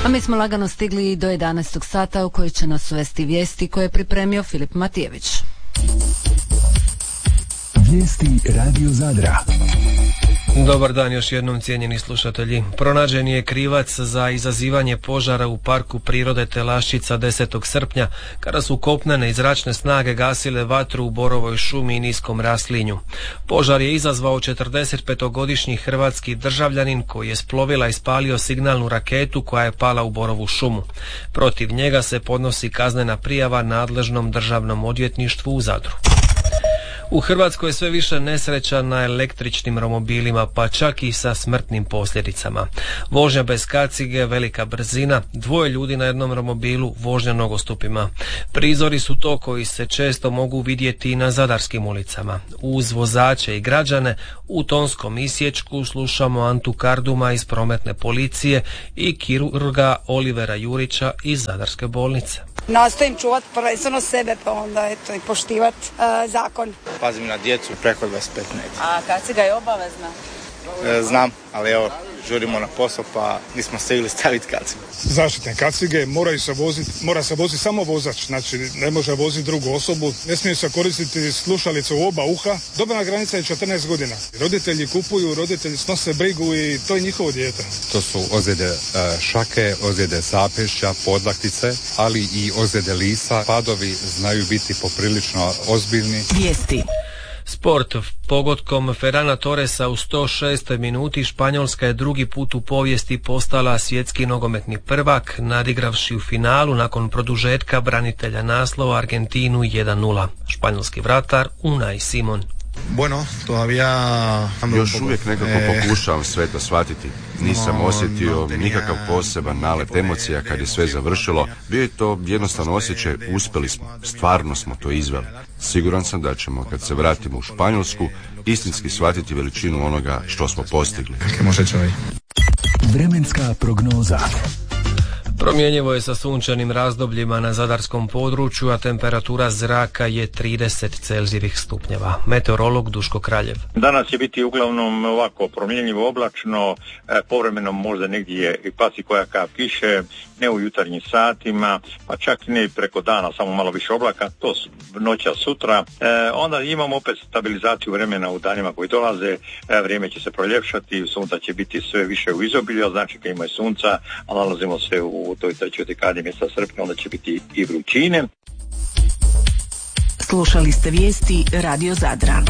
A mi smo lagano stigli do 11. sata u kojoj će nas uvesti vijesti koje je pripremio Filip Matijević. Vijesti Radio Zadra. Dobar dan još jednom, cijenjeni slušatelji. Pronađen je krivac za izazivanje požara u Parku prirode Telaščica 10. srpnja, kada su kopnene i zračne snage gasile vatru u borovoj šumi i niskom raslinju. Požar je izazvao 45-godišnji hrvatski državljanin koji je s plovila ispalio signalnu raketu koja je pala u borovu šumu. Protiv njega se podnosi kaznena prijava nadležnom državnom odvjetništvu u Zadru. U Hrvatskoj je sve više nesreća na električnim romobilima, pa čak i sa smrtnim posljedicama. Vožnja bez kacige, velika brzina, 2 ljudi na jednom romobilu, vožnja nogostupima. Prizori su to koji se često mogu vidjeti i na zadarskim ulicama. Uz vozače i građane u tonskom isječku slušamo Antu Karduma iz prometne policije i kirurga Olivera Jurića iz Zadarske bolnice. Nastojim čuvati prvenstveno sebe, pa onda i poštivati zakon. Pazim na djecu preko 25 metara. A kaciga je obavezna? Znam, ali evo, žurimo na posao pa nismo stigli staviti kacigu. Zaštitne kacige mora se voziti samo vozač, znači ne može voziti drugu osobu, ne smije se koristiti slušalice u oba uha. Dobna granica je 14 godina. Roditelji kupuju, roditelji snose brigu i to je njihovo dijete. To su ozljede šake, ozljede sapešća, podlaktice, ali i ozljede lisa. Padovi znaju biti poprilično ozbiljni. Vijesti. Sport. Pogodkom Ferrana Torresa u 106. minuti Španjolska je drugi put u povijesti postala svjetski nogometni prvak, nadigravši u finalu nakon produžetka branitelja naslova Argentinu 1-0. Španjolski vratar Unai Simon. Još uvijek nekako pokušavam sve to shvatiti. Nisam osjetio nikakav poseban nalet emocija kad je sve završilo. Bio je to jednostavno osjećaj, uspjeli smo, stvarno smo to izveli. Siguran sam da ćemo, kad se vratimo u Španjolsku, istinski shvatiti veličinu onoga što smo postigli. Vremenska prognoza. Promjenjivo je sa sunčanim razdobljima na zadarskom području, a temperatura zraka je 30 Celzijevih stupnjeva. Meteorolog Duško Kraljev. Danas će biti uglavnom ovako promjenjivo oblačno, povremeno možda negdje i pasi koja kap kiše, ne u jutarnjim satima, pa čak ne preko dana, samo malo više oblaka, to noća sutra. Onda imamo opet stabilizaciju vremena u danima koji dolaze, vrijeme će se proljepšati, sunca će biti sve više u izobilju, znači kad ima sunca, a nalazimo se u toj trećoj dekadi mjeseca srpnja, onda će biti i vrućine. Slušali ste vijesti Radio Zadra.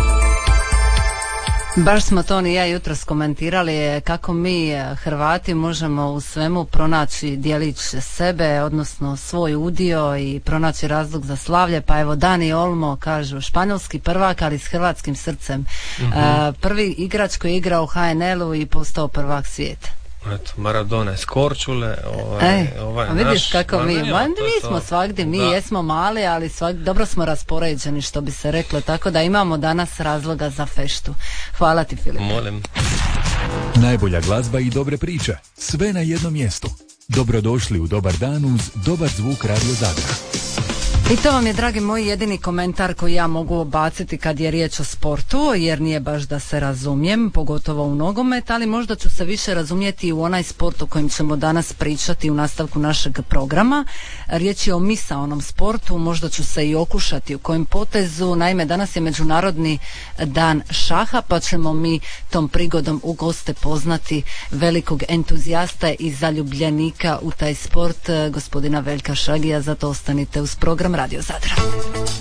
Baš smo to ni ja jutros komentirali kako mi Hrvati možemo u svemu pronaći djelić sebe, odnosno svoj udio i pronaći razlog za slavlje. Pa evo Dani Olmo kažu španjolski prvak, ali s hrvatskim srcem. Prvi igrač koji je igrao u HNL-u i postao prvak svijeta. Eto, Maradona s Korčule, a vidiš naš, kako mi smo svagdje, mi jesmo mali, ali dobro smo raspoređeni, što bi se reklo, tako da imamo danas razloga za feštu. Hvala ti, Filip. Molim. Najbolja glazba i dobre priče, sve na jednom mjestu. Dobrodošli u Dobar dan uz dobar zvuk Radio Zadra. I to vam je, dragi moji, jedini komentar koji ja mogu obaciti kad je riječ o sportu, jer nije baš da se razumijem, pogotovo u nogomet, ali možda ću se više razumjeti u onaj sport o kojem ćemo danas pričati u nastavku našeg programa. Riječ je o misaonom sportu, možda ću se i okušati u kojem potezu. Naime, danas je Međunarodni dan šaha, pa ćemo mi tom prigodom u goste poznati velikog entuzijasta i zaljubljenika u taj sport, gospodina Veljka Šagija. Zato ostanite uz program Radio Zadra.